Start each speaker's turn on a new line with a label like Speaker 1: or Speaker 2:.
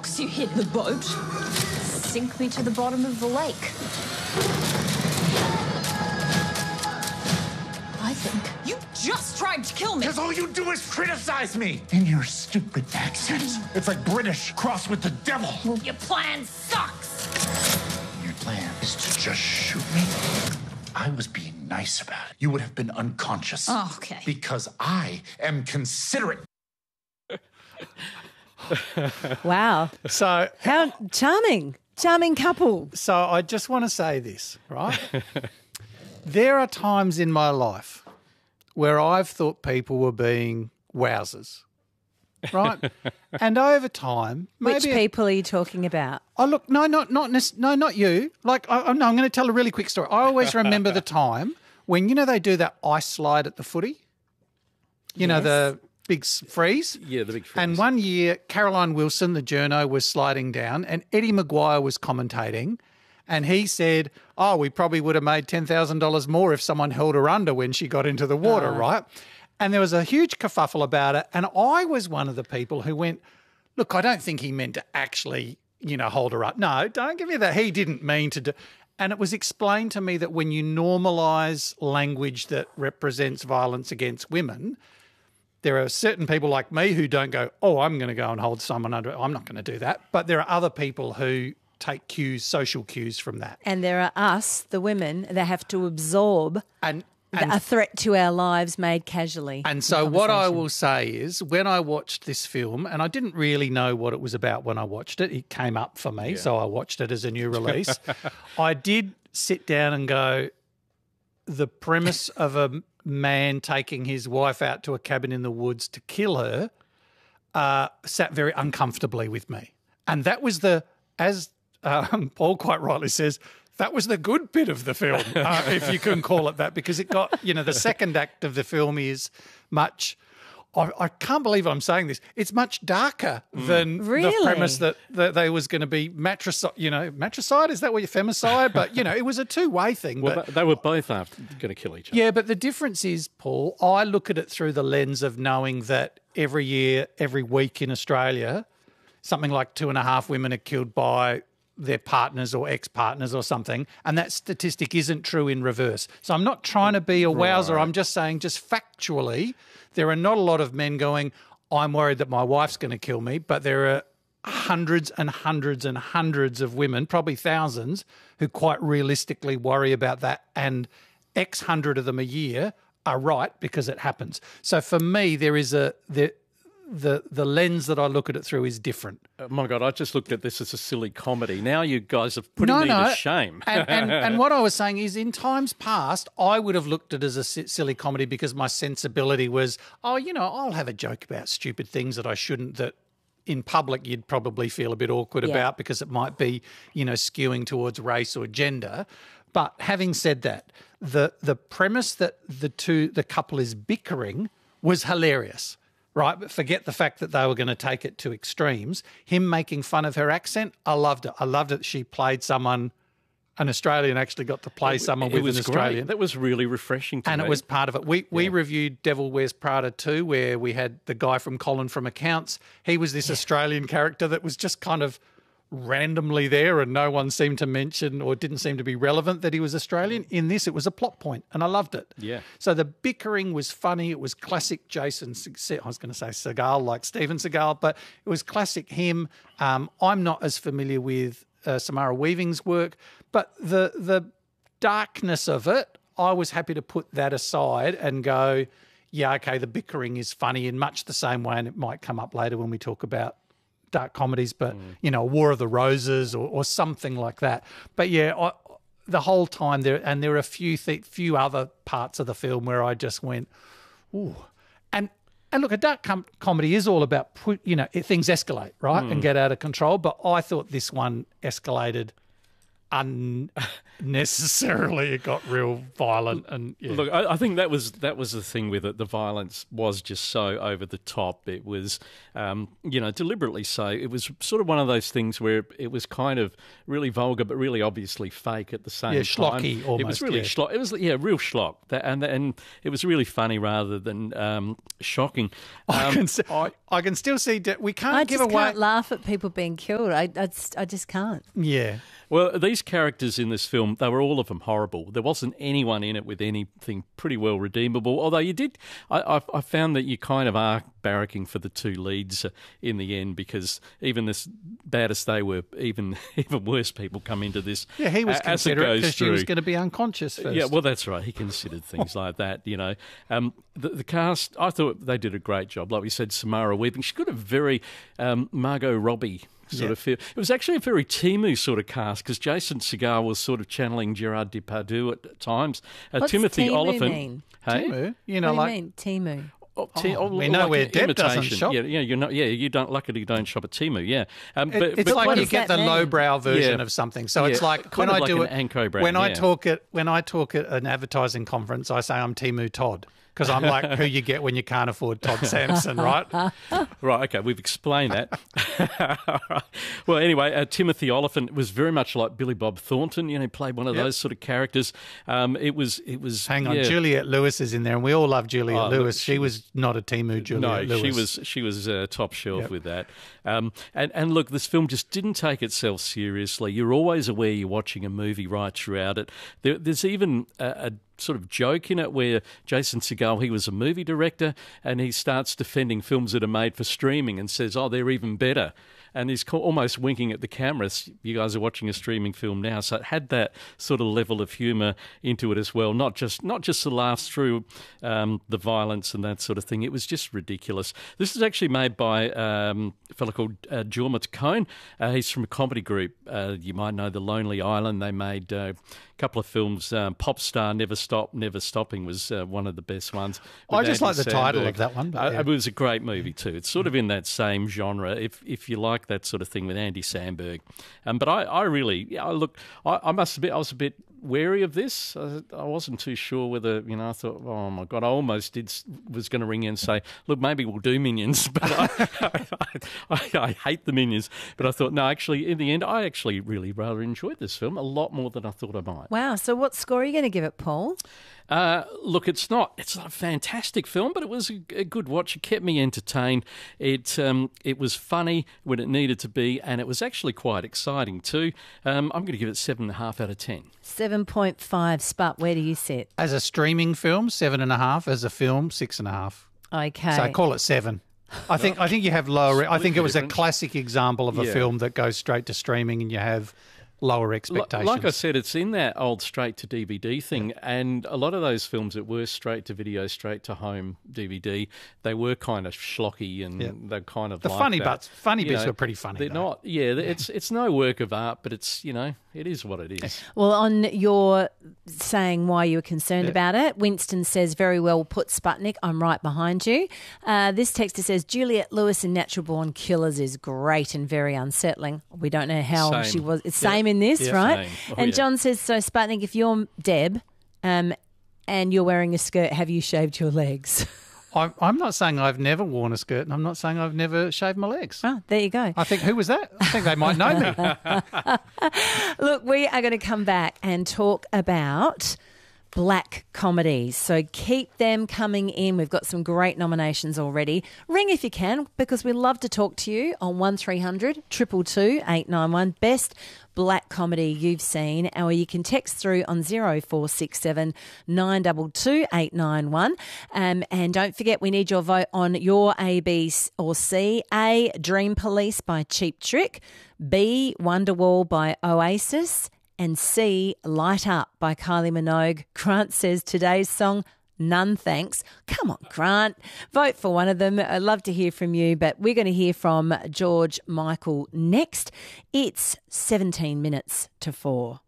Speaker 1: rocks you hit the boat. Sink me to the bottom of the lake. I think you just tried to kill me.
Speaker 2: Because all you do is criticize me in your stupid accent. It's like British crossed with the devil.
Speaker 1: Well, your plan sucks.
Speaker 2: Your plan is to just shoot me? I was being nice about it. You would have been unconscious.
Speaker 1: Oh, okay.
Speaker 2: Because I am considerate.
Speaker 3: Wow.
Speaker 4: So
Speaker 3: How charming. Charming couple.
Speaker 4: So I just want to say this, right? There are times in my life where I've thought people were being wowzers, right? And over time, maybe
Speaker 3: Which people are you talking about?
Speaker 4: Oh, look, not you. Like, I'm going to tell a really quick story. I always remember the time when, they do that ice slide at the footy. You know, the big freeze?
Speaker 5: Yeah, the big freeze.
Speaker 4: And one year, Caroline Wilson, the journo, was sliding down and Eddie Maguire was commentating and he said, we probably would have made $10,000 more if someone held her under when she got into the water, right? And there was a huge kerfuffle about it. And I was one of the people who went, look, I don't think he meant to actually, hold her up. No, don't give me that. He didn't mean to do. And it was explained to me that when you normalise language that represents violence against women, there are certain people like me who don't go, I'm going to go and hold someone under. I'm not going to do that. But there are other people who take social cues from that.
Speaker 3: And there are us, the women, that have to absorb a threat to our lives made casually.
Speaker 4: And so what I will say is when I watched this film, and I didn't really know what it was about when I watched it, it came up for me, so I watched it as a new release. I did sit down and go, the premise of a man taking his wife out to a cabin in the woods to kill her sat very uncomfortably with me. And that was as Paul quite rightly says, that was the good bit of the film, if you can call it that, because it got, the second act of the film is much, I can't believe I'm saying this, it's much darker than the premise that they was going to be matricide, is that what you femicide? But, it was a two-way thing.
Speaker 5: Well, they were both going to kill each other.
Speaker 4: Yeah, but the difference is, Paul, I look at it through the lens of knowing that every year, every week in Australia, something like 2.5 women are killed by their partners or ex-partners or something, and that statistic isn't true in reverse. So I'm not trying to be a wowser.
Speaker 5: Right.
Speaker 4: I'm just saying, just factually, there are not a lot of men going, I'm worried that my wife's going to kill me, but there are hundreds and hundreds and hundreds of women, probably thousands, who quite realistically worry about that, and X hundred of them a year are right because it happens. So for me, there is the lens that I look at it through is different.
Speaker 5: Oh my God, I just looked at this as a silly comedy. Now you guys have put me to shame.
Speaker 4: And what I was saying is in times past, I would have looked at it as a silly comedy because my sensibility was, I'll have a joke about stupid things that I shouldn't, that in public you'd probably feel a bit awkward about because it might be, skewing towards race or gender. But having said that, the premise that the couple is bickering was hilarious. Right, but forget the fact that they were going to take it to extremes. Him making fun of her accent, I loved it. I loved it. She played someone, an Australian actually got to play someone with an Australian.
Speaker 5: Great. That was really refreshing to me.
Speaker 4: And it was part of it. We reviewed Devil Wears Prada 2, where we had the guy from Colin from Accounts. He was this Australian character that was just kind of randomly there and no one seemed to mention or didn't seem to be relevant that he was Australian. In this, it was a plot point and I loved it.
Speaker 5: Yeah.
Speaker 4: So the bickering was funny. It was classic Jason, I was going to say Seagal, like Steven Seagal, but it was classic him. I'm not as familiar with Samara Weaving's work, but the darkness of it, I was happy to put that aside and go, yeah, okay, the bickering is funny in much the same way, and it might come up later when we talk about dark comedies, but, War of the Roses or something like that. But, yeah, the whole time there are a few other parts of the film where I just went, ooh. And look, a dark comedy is all about, things escalate, right, and get out of control. But I thought this one escalated unnecessarily it got real violent. And yeah.
Speaker 5: Look, I think that was the thing with it. The violence was just so over the top. It was, deliberately so. It was sort of one of those things where it was kind of really vulgar, but really obviously fake at the same time.
Speaker 4: Schlocky almost.
Speaker 5: It was really schlock. It was real schlock. And it was really funny rather than shocking.
Speaker 4: I can still see we can't give away.
Speaker 3: I just can't laugh at people being killed. I just can't.
Speaker 4: Yeah.
Speaker 5: Well, these characters in this film, they were all of them horrible. There wasn't anyone in it with anything pretty well redeemable. Although I found that you kind of are barracking for the two leads in the end, because even as bad as they were, even worse people come into this.
Speaker 4: Yeah, he was considerate because she was going to be unconscious first.
Speaker 5: Yeah, well, that's right. He considered things like that, The cast, I thought they did a great job. Like we said, Samara Weaving, she got a very Margot Robbie sort of feel. It was actually a very Timu sort of cast, because Jason Segel was sort of channeling Gerard Depardieu at times.
Speaker 3: What's
Speaker 5: Timothy
Speaker 3: Timu
Speaker 5: Oliphant.
Speaker 3: mean?
Speaker 5: Hey?
Speaker 4: Timu?
Speaker 3: What do you mean, Timu?
Speaker 4: We know where Deb doesn't shop.
Speaker 5: Yeah, you're not. Yeah, you don't. Luckily, you don't shop at Timu. Yeah,
Speaker 4: it's like you get the lowbrow version of something. So it's like when I do it, when I talk at an advertising conference, I say I'm Timu Todd. Because I'm like who you get when you can't afford Todd Sampson, right?
Speaker 5: Right, okay, we've explained that. Well, anyway, Timothy Oliphant was very much like Billy Bob Thornton, he played one of those sort of characters. It was. Hang
Speaker 4: on, Juliette Lewis is in there, and we all love Juliette Lewis. She was not a Timu Juliette Lewis.
Speaker 5: No, she was top shelf with that. And look, this film just didn't take itself seriously. You're always aware you're watching a movie right throughout it. There's even a sort of joke in it where Jason Segel, he was a movie director, and he starts defending films that are made for streaming and says, they're even better. And he's almost winking at the cameras. You guys are watching a streaming film now, so it had that sort of level of humour into it as well. Not just the laughs through the violence and that sort of thing. It was just ridiculous. This is actually made by a fellow called Jorma Cohn. He's from a comedy group. You might know The Lonely Island. They made a couple of films. Pop Star, Never Stop, Never Stopping was one of the best ones.
Speaker 4: I just like the title of that one.
Speaker 5: It was a great movie too. It's sort of in that same genre, if you like that sort of thing, with Andy Samberg. But I really, I must admit, I was a bit wary of this. I wasn't too sure whether, I thought, oh my God, I almost was going to ring in and say, look, maybe we'll do Minions, but I hate the Minions. But I thought, no, actually, in the end, I actually really rather enjoyed this film a lot more than I thought I might.
Speaker 3: Wow. So what score are you going to give it, Paul?
Speaker 5: Look, it's not a fantastic film, but it was a good watch. It kept me entertained. It was funny when it needed to be, and it was actually quite exciting too. I'm going to give it 7.5 out of 10.
Speaker 3: 7.5. Sput, where do you sit?
Speaker 4: As a streaming film, 7.5. As a film, 6.5.
Speaker 3: Okay.
Speaker 4: So I call it 7. I think you have lower. I think it was a classic example of a film that goes straight to streaming, and you have lower expectations.
Speaker 5: Like I said, it's in that old straight to DVD thing, and a lot of those films that were straight to video, straight to home DVD, they were kind of schlocky, and they're kind of
Speaker 4: the
Speaker 5: like
Speaker 4: funny
Speaker 5: that.
Speaker 4: Funny bits were pretty funny.
Speaker 5: They're not. Yeah, it's no work of art, but it's it is what it is.
Speaker 3: Well, on your saying why you were concerned about it, Winston says, very well put, Sputnik. I'm right behind you. This texter says, Juliette Lewis in Natural Born Killers is great and very unsettling. We don't know how she was. It's same in this, right?
Speaker 5: Same.
Speaker 3: And John says, so Sputnik, if you're Deb and you're wearing a skirt, have you shaved your legs?
Speaker 4: I'm not saying I've never worn a skirt, and I'm not saying I've never shaved my legs.
Speaker 3: Oh, there you go.
Speaker 4: I think, who was that? I think they might know me.
Speaker 3: Look, we are going to come back and talk about black comedies. So keep them coming in. We've got some great nominations already. Ring if you can, because we'd love to talk to you on 1300 222 891. Best black comedy you've seen, or you can text through on 0467 922 891. And don't forget, we need your vote on your A, B or C. A, Dream Police by Cheap Trick. B, Wonderwall by Oasis. And C, Light Up by Kylie Minogue. Grant says today's song, None Thanks. Come on, Grant. Vote for one of them. I'd love to hear from you, but we're going to hear from George Michael next. It's 17 minutes to 4.